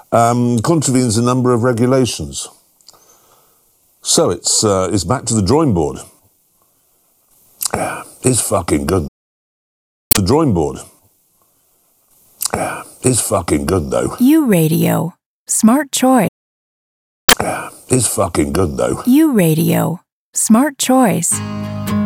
contravenes a number of regulations. So it's back to the drawing board. It's fucking good. The drawing board. It's fucking good though. U Radio. Smart choice. It's fucking good though. U Radio. Smart choice.